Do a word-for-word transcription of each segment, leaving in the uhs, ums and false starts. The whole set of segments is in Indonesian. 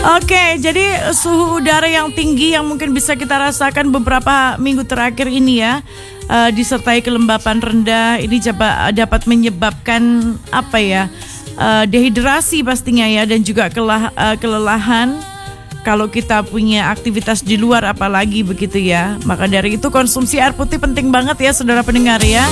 Oke, jadi suhu udara yang tinggi yang mungkin bisa kita rasakan beberapa minggu terakhir ini ya, uh, disertai kelembapan rendah, ini coba dapat menyebabkan apa ya, uh, dehidrasi pastinya ya, dan juga kelah, uh, kelelahan. Kalau kita punya aktivitas di luar apalagi begitu ya. Maka dari itu konsumsi air putih penting banget ya saudara pendengar ya.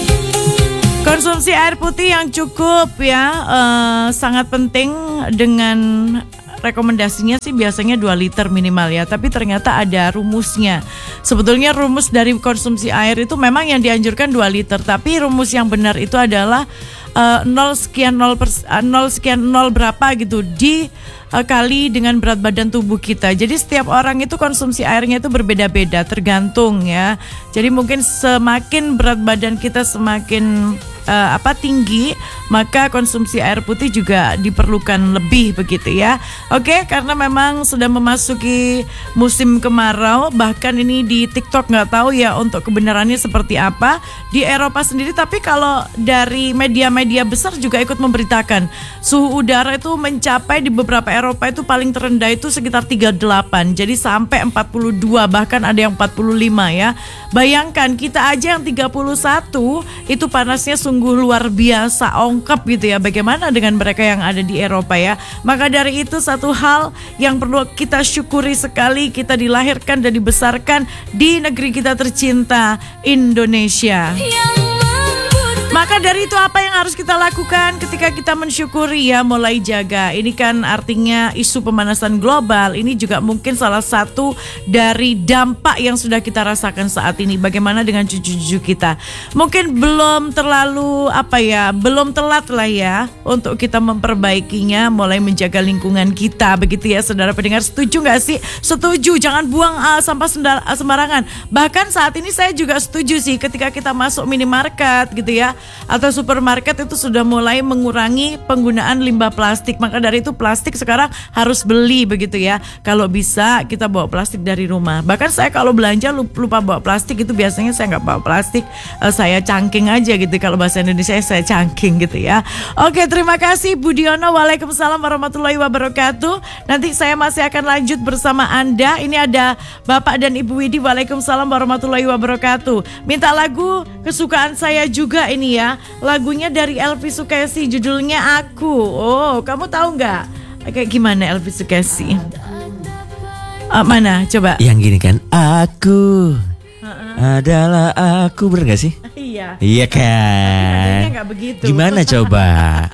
Konsumsi air putih yang cukup ya, uh, sangat penting. Dengan rekomendasinya sih biasanya dua liter minimal ya. Tapi ternyata ada rumusnya. Sebetulnya rumus dari konsumsi air itu memang yang dianjurkan dua liter. Tapi rumus yang benar itu adalah uh, nol sekian nol pers, uh, nol sekian nol berapa gitu di uh, kali dengan berat badan tubuh kita. Jadi setiap orang itu konsumsi airnya itu berbeda-beda, tergantung ya. Jadi mungkin semakin berat badan kita semakin Uh, apa tinggi, maka konsumsi air putih juga diperlukan lebih begitu ya. Oke, karena memang sudah memasuki musim kemarau, bahkan ini di TikTok nggak tahu ya untuk kebenarannya seperti apa di Eropa sendiri. Tapi kalau dari media-media besar juga ikut memberitakan suhu udara itu mencapai di beberapa Eropa itu paling terendah itu sekitar tiga puluh delapan, jadi sampai empat puluh dua, bahkan ada yang empat puluh lima ya. Bayangkan kita aja yang tiga puluh satu itu panasnya sungguh luar biasa, ongkap gitu ya. Bagaimana dengan mereka yang ada di Eropa ya. Maka dari itu satu hal yang perlu kita syukuri sekali, kita dilahirkan dan dibesarkan di negeri kita tercinta Indonesia. Maka dari itu apa yang harus kita lakukan ketika kita mensyukuri ya, mulai jaga. Ini kan artinya isu pemanasan global. Ini juga mungkin salah satu dari dampak yang sudah kita rasakan saat ini. Bagaimana dengan cucu-cucu kita? Mungkin belum terlalu apa ya, belum telat lah ya untuk kita memperbaikinya, mulai menjaga lingkungan kita. Begitu ya saudara pendengar, setuju gak sih? Setuju, jangan buang uh, sampah sendal, uh, sembarangan. Bahkan saat ini saya juga setuju sih ketika kita masuk minimarket gitu ya, atau supermarket itu sudah mulai mengurangi penggunaan limbah plastik. Maka dari itu plastik sekarang harus beli begitu ya. Kalau bisa kita bawa plastik dari rumah. Bahkan saya kalau belanja lupa bawa plastik, itu biasanya saya nggak bawa plastik, uh, saya cangking aja gitu. Kalau bahasa Indonesia saya cangking gitu ya. Oke, terima kasih Budiono. Waalaikumsalam warahmatullahi wabarakatuh. Nanti saya masih akan lanjut bersama Anda. Ini ada Bapak dan Ibu Widi. Waalaikumsalam warahmatullahi wabarakatuh. Minta lagu kesukaan saya juga ini ya, lagunya dari Elvi Sukaesih, judulnya Aku. Oh, kamu tahu nggak kayak gimana Elvi Sukaesih? Uh, mana? Coba. Yang gini kan, aku uh-uh. adalah aku, bener nggak sih? Iya. Iya kan? Nggak begitu. Gimana coba?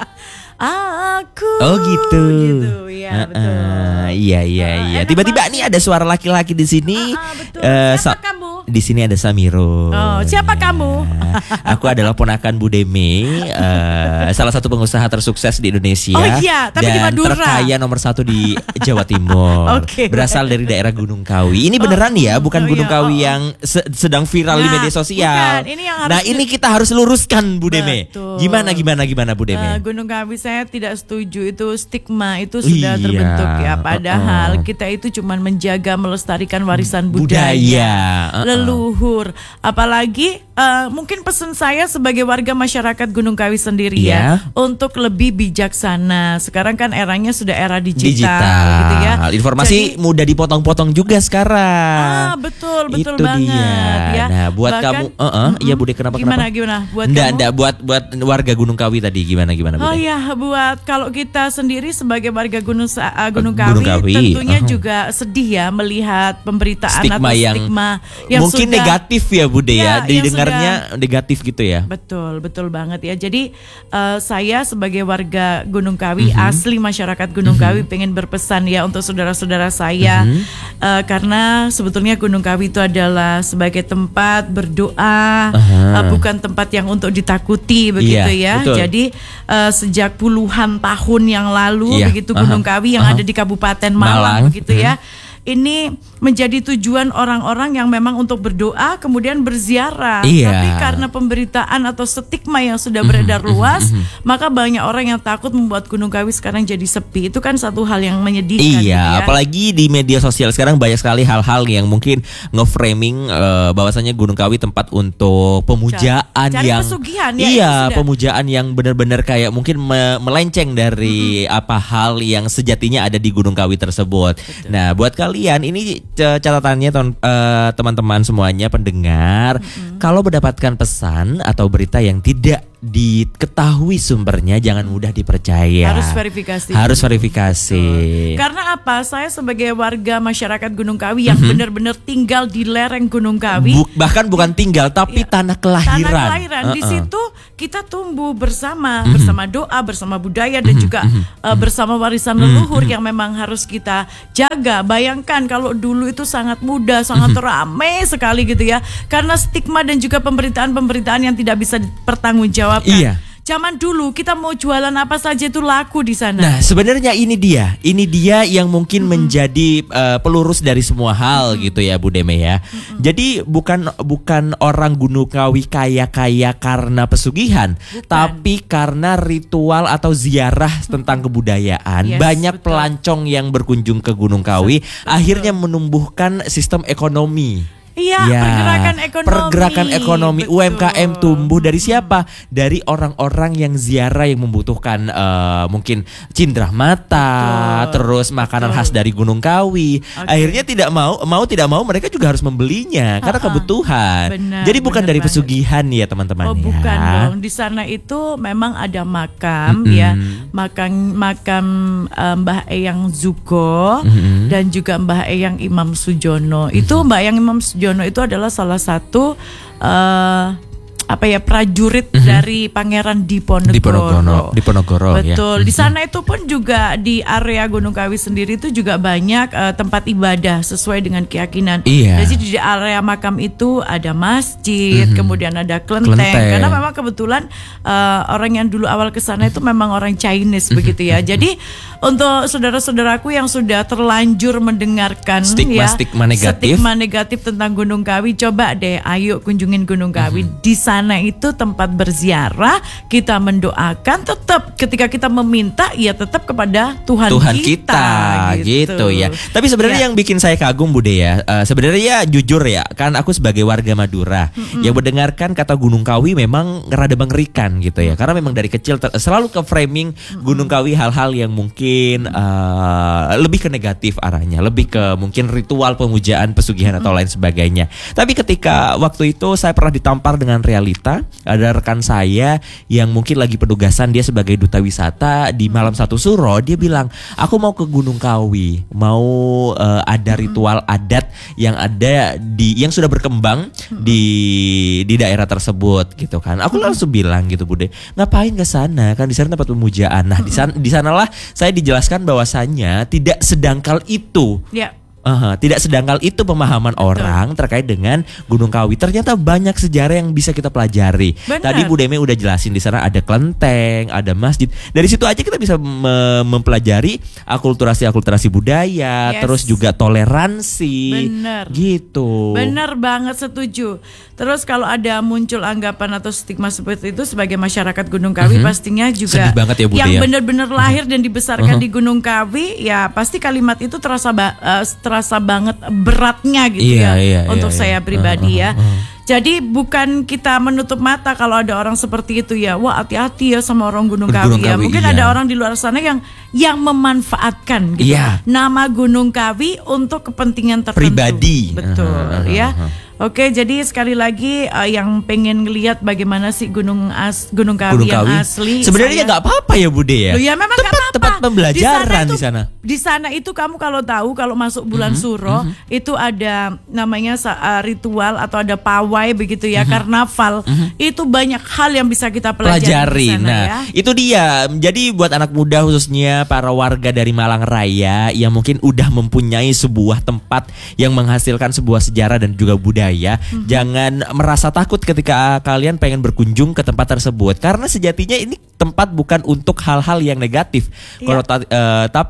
Aku. Oh gitu. Gitu, ya, uh-uh. betul. Iya iya uh, iya. Tiba-tiba nih ada suara laki-laki di sini. Uh, uh, betul. Uh, Siapa sa- kamu? Di sini ada Samiro. Oh, siapa ya. kamu? Aku adalah ponakan Bu Deme, uh, salah satu pengusaha tersukses di Indonesia. Oh iya, tapi di dan Madura. terkaya nomor satu di Jawa Timur. Oke. Berasal dari daerah Gunung Kawi. Ini beneran oh, ya, bukan oh, Gunung iya, Kawi oh, yang se- sedang viral nah, di media sosial. Bukan, ini yang harus nah, ini kita harus luruskan Bu Deme. Betul. Gimana gimana gimana Bu Deme? Uh, Gunung Kawi saya tidak setuju, itu stigma itu sudah iya. terbentuk ya. Padahal uh-uh. kita itu cuma menjaga melestarikan warisan budaya, budaya uh-uh. leluhur. Apalagi uh, mungkin pesan saya sebagai warga masyarakat Gunung Kawi sendiri yeah. ya, untuk lebih bijaksana. Sekarang kan eranya sudah era digital, digital. gitu ya. Informasi Jadi, mudah dipotong-potong juga sekarang. Ah betul betul itu banget dia. ya. Nah buat Bahkan, kamu, uh uh, ya Bude kenapa gimana kenapa? gimana buat nggak, kamu? Nggak, buat buat warga Gunung Kawi tadi gimana gimana Bude? Oh ya, buat kalau kita sendiri sebagai warga Gunung uh, Gunung, Gunung Kawi, Kawi tentunya uh-huh. juga sedih ya melihat pemberitaan stigma atau yang, stigma yang mungkin sudah, negatif ya Bude ya, ya didengarnya sudah, negatif gitu ya. Betul betul banget ya. Jadi uh, saya sebagai warga Gunung Kawi, uh-huh. asli masyarakat Gunung uh-huh. Kawi, pengen berpesan ya untuk saudara-saudara saya, uh-huh. uh, karena sebetulnya Gunung Kawi itu adalah sebagai tempat berdoa, uh-huh. uh, bukan tempat yang untuk ditakuti begitu iya, ya. betul. Jadi uh, sejak puluhan tahun yang lalu, iya. begitu Gunung uh-huh. Kawi yang uh-huh. ada di Kabupaten Malang, Malang. begitu uh-huh. ya. ini menjadi tujuan orang-orang yang memang untuk berdoa kemudian berziarah. Iya. Tapi karena pemberitaan atau stigma yang sudah beredar luas, maka banyak orang yang takut membuat Gunung Kawi sekarang jadi sepi. Itu kan satu hal yang menyedihkan. Iya, gitu ya. apalagi di media sosial sekarang banyak sekali hal-hal yang mungkin nge-framing uh, bahwasanya Gunung Kawi tempat untuk pemujaan Cari yang pesugihan, ya, iya, itu sudah. pemujaan yang benar-benar kayak mungkin me- melenceng dari mm-hmm. apa hal yang sejatinya ada di Gunung Kawi tersebut. Betul. Nah, buat kalian ini c- catatannya ton- uh, teman-teman semuanya pendengar, mm-hmm. kalau mendapatkan pesan atau berita yang tidak diketahui sumbernya, jangan mudah dipercaya. Harus verifikasi. Harus verifikasi. Betul. Karena apa? Saya sebagai warga masyarakat Gunung Kawi yang mm-hmm. benar-benar tinggal di lereng Gunung Kawi, Bu- bahkan bukan tinggal tapi ya, tanah kelahiran. Tanah kelahiran. Uh-uh. Di situ kita tumbuh bersama, mm-hmm. bersama doa, bersama budaya dan mm-hmm. juga uh, bersama warisan leluhur mm-hmm. yang memang harus kita jaga. Bayangkan kalau dulu itu sangat mudah, sangat mm-hmm. ramai sekali gitu ya. Karena stigma dan juga pemberitaan-pemberitaan yang tidak bisa dipertanggungjawabkan. Iya. Zaman dulu kita mau jualan apa saja itu laku di sana. Nah, sebenarnya ini dia, ini dia yang mungkin mm-hmm. menjadi uh, pelurus dari semua hal mm-hmm. gitu ya, Bu Deme ya. Mm-hmm. Jadi bukan bukan orang Gunung Kawi kaya-kaya karena pesugihan, bukan. Tapi karena ritual atau ziarah mm-hmm. tentang kebudayaan. Yes, Banyak betul. Pelancong yang berkunjung ke Gunung Kawi, betul. Akhirnya menumbuhkan sistem ekonomi. Iya, ya, pergerakan ekonomi. Pergerakan ekonomi, betul. U M K M tumbuh dari siapa? Dari orang-orang yang ziarah yang membutuhkan uh, mungkin cindera mata, betul. Terus makanan betul. Khas dari Gunung Kawi. Okay. Akhirnya tidak mau, mau tidak mau mereka juga harus membelinya uh-uh. karena kebutuhan. Benar, Jadi bukan dari banget. Pesugihan ya teman-teman. Oh ya. Bukan dong. Di sana itu memang ada makam mm-hmm. ya, makam makam uh, Mbah Eyang Zugo mm-hmm. dan juga Mbah Eyang Imam Sujono. Mm-hmm. Itu Mbah Eyang Imam Sujono itu adalah salah satu uh, apa ya prajurit mm-hmm. dari Pangeran Diponegoro. Diponegoro, Diponegoro betul. Ya. Di sana itu pun juga di area Gunung Kawi sendiri itu juga banyak uh, tempat ibadah sesuai dengan keyakinan. Iya. Jadi di area makam itu ada masjid, mm-hmm. kemudian ada kelenteng. Kelenteng. Karena memang kebetulan uh, orang yang dulu awal ke sana itu memang orang Chinese begitu ya. Jadi untuk saudara-saudaraku yang sudah terlanjur mendengarkan stigma-stigma ya, negatif, stigma negatif tentang Gunung Kawi, coba deh, ayo kunjungin Gunung Kawi. Mm-hmm. Di sana itu tempat berziarah, kita mendoakan, tetap ketika kita meminta, ya tetap kepada Tuhan, Tuhan kita, kita gitu. gitu ya. Tapi sebenarnya ya. Yang bikin saya kagum Bude ya, uh, sebenarnya ya jujur ya, kan aku sebagai warga Madura mm-hmm. yang mendengarkan kata Gunung Kawi memang rada mengerikan gitu ya, karena memang dari kecil ter- selalu ke framing mm-hmm. Gunung Kawi hal-hal yang mungkin Uh, lebih ke negatif arahnya, lebih ke mungkin ritual pemujaan, pesugihan atau lain sebagainya. Tapi ketika waktu itu saya pernah ditampar dengan realita, ada rekan saya yang mungkin lagi penugasan, dia sebagai duta wisata di Malam Satu Suro, dia bilang, aku mau ke Gunung Kawi, mau uh, ada ritual adat yang ada di yang sudah berkembang di di daerah tersebut gitu kan. Aku langsung bilang gitu, Bude, ngapain ke sana? Kan di sana tempat pemujaan. Nah, di sana di sanalah saya dijelaskan bahwasannya tidak sedangkal itu. Ya. Uh, tidak sedangkal itu pemahaman Betul. Orang terkait dengan Gunung Kawi. Ternyata banyak sejarah yang bisa kita pelajari. Bener. Tadi Bu Deme udah jelasin di sana ada kelenteng, ada masjid. Dari situ aja kita bisa me- mempelajari akulturasi-akulturasi budaya, yes. terus juga toleransi. Bener. Gitu. Bener banget, setuju. Terus kalau ada muncul anggapan atau stigma seperti itu sebagai masyarakat Gunung Kawi, mm-hmm. pastinya juga ya, Bu, yang ya? benar-benar lahir uh-huh. dan dibesarkan uh-huh. di Gunung Kawi, ya pasti kalimat itu terasa ba- uh, terasa banget beratnya gitu iya, ya iya, untuk iya, saya iya. pribadi uh, uh, uh, uh. ya. Jadi bukan kita menutup mata kalau ada orang seperti itu ya. Wah, hati-hati ya sama orang Gunung Kawi ya. Kawi, Mungkin iya. ada orang di luar sana yang yang memanfaatkan gitu iya. nama Gunung Kawi untuk kepentingan tertentu. Pribadi. Betul uh, uh, uh, ya. uh. Oke, jadi sekali lagi uh, yang pengen ngelihat bagaimana sih Gunung As Gunung Kawi, Gunung yang Kawi. asli. Sebenarnya nggak apa-apa ya Bude ya. Loh, ya memang nggak apa-apa. Tempat pembelajaran di sana. Di sana itu kamu kalau tahu kalau masuk bulan mm-hmm, Suro mm-hmm. itu ada namanya uh, ritual atau ada pawai begitu ya, mm-hmm. karnaval. Mm-hmm. Itu banyak hal yang bisa kita pelajari, pelajari. Di sana, nah, ya. Itu dia. Jadi buat anak muda khususnya para warga dari Malang Raya yang mungkin udah mempunyai sebuah tempat yang menghasilkan sebuah sejarah dan juga budaya, mm-hmm. jangan Jangan merasa takut ketika kalian pengen berkunjung ke tempat tersebut, karena sejatinya ini tempat bukan untuk hal-hal yang negatif. Yeah. Kalau ta- uh, tapi hal-hal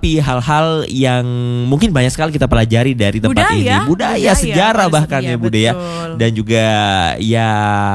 hal yang mungkin banyak sekali kita pelajari dari tempat budaya, ini, budaya, budaya sejarah bahkan ya Bude ya, dan juga ya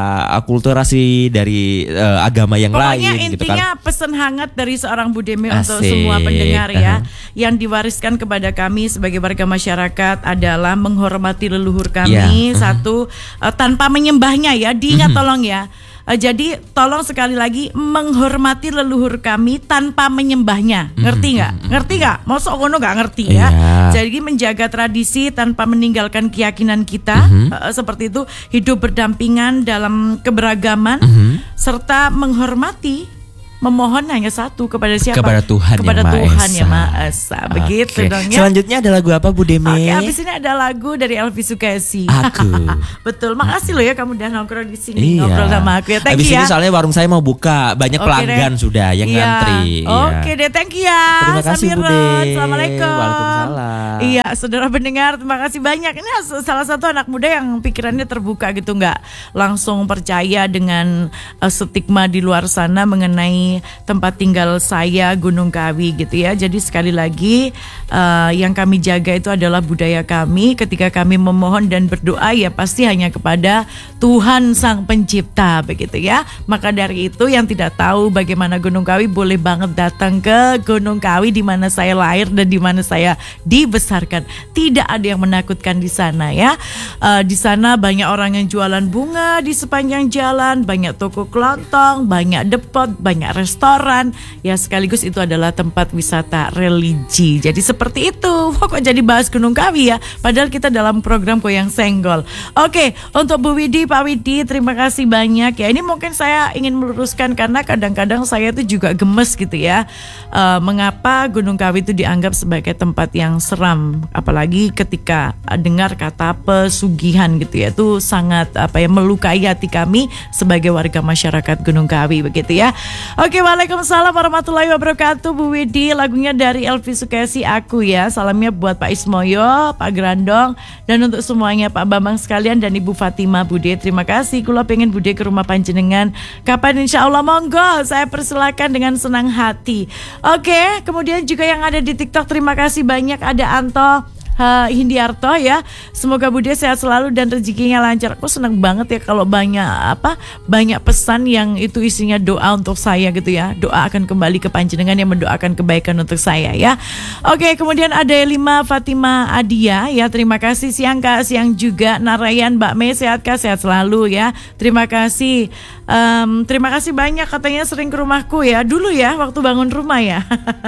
akulturasi dari uh, agama yang Pokoknya lain. Intinya gitu kan. pesan hangat dari seorang Budemi untuk Asik. semua pendengar ya, uh-huh. yang diwariskan kepada kami sebagai warga masyarakat adalah menghormati leluhur kami. Yeah. Uh-huh. Satu, uh, tanpa menyembahnya ya, diingat uh-huh. tolong ya. Uh, jadi tolong sekali lagi menghormati leluhur kami tanpa menyembahnya. Ngerti nggak? Mm-hmm. Ngerti nggak? Masa ono nggak ngerti ya? Yeah. Jadi menjaga tradisi tanpa meninggalkan keyakinan kita. Mm-hmm. uh, Seperti itu, hidup berdampingan dalam keberagaman. Mm-hmm. Serta menghormati, memohon hanya satu kepada siapa? Kepada Tuhan kepada yang Maha Tuhan Esa. yang Maha Esa. Begitu okay. dong ya. Selanjutnya ada lagu apa Bu Demi? Oke, habis ini ada lagu dari Elvi Sukesi. Aku. Betul, makasih loh ya kamu udah nongkrong di sini, Iya. ngobrol sama aku ya. Thank Habis you ya. ini soalnya warung saya mau buka, banyak Oke pelanggan deh. sudah yang Iya. ngantri. Oke Iya. deh, thank you ya. Terima kasih Samirun. Bude. Assalamualaikum. Waalaikumsalam. Iya, saudara pendengar, terima kasih banyak. Ini salah satu anak muda yang pikirannya terbuka gitu, nggak langsung percaya dengan uh, stigma di luar sana mengenai tempat tinggal saya Gunung Kawi gitu ya. Jadi sekali lagi uh, yang kami jaga itu adalah budaya kami. Ketika kami memohon dan berdoa ya pasti hanya kepada Tuhan Sang Pencipta begitu ya. Maka dari itu yang tidak tahu bagaimana Gunung Kawi boleh banget datang ke Gunung Kawi di mana saya lahir dan di mana saya dibesarkan. Tidak ada yang menakutkan di sana ya. Uh, di sana banyak orang yang jualan bunga di sepanjang jalan, banyak toko kelontong, banyak depot, banyak restoran. Ya sekaligus itu adalah tempat wisata religi. Jadi seperti itu. Kok jadi bahas Gunung Kawi ya? Padahal kita dalam program Goyang Senggol. Oke, untuk Bu Widi, Pak Widi, terima kasih banyak ya. Ini mungkin saya ingin meluruskan karena kadang-kadang saya itu juga gemes gitu ya. Uh, mengapa Gunung Kawi itu dianggap sebagai tempat yang seram? Apalagi ketika dengar kata pesugihan gitu ya. Itu sangat apa ya melukai hati kami sebagai warga masyarakat Gunung Kawi begitu ya. Oke, waalaikumsalam warahmatullahi wabarakatuh Bu Widi. Lagunya dari Elvi Sukesi, Aku ya. Salamnya buat Pak Ismoyo, Pak Grandong, dan untuk semuanya Pak Bambang sekalian dan Ibu Fatima Bude. Terima kasih. Kula pengen Bude ke rumah panjenengan. Kapan insya Allah monggo. Saya persilakan dengan senang hati. Oke, kemudian juga yang ada di TikTok terima kasih banyak. Ada Anto Uh, Hindiarto ya, semoga Bude sehat selalu dan rezekinya lancar. Aku senang banget ya kalau banyak apa banyak pesan yang itu isinya doa untuk saya gitu ya. Doa akan kembali ke panjenengan yang mendoakan kebaikan untuk saya ya. Oke, kemudian ada Lima Fatima Adia ya, terima kasih. Siang Kak, siang juga Narayan Mbak Mei, sehat Kak, sehat selalu ya. Terima kasih. Um, terima kasih banyak, katanya sering ke rumahku ya dulu ya waktu bangun rumah ya.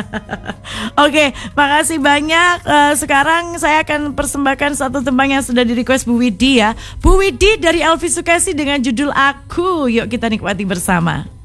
Oke, makasih banyak. Uh, sekarang saya akan persembahkan satu tembang yang sudah di request Bu Widi ya. Bu Widi dari Elvi Sukesi dengan judul Aku. Yuk kita nikmati bersama.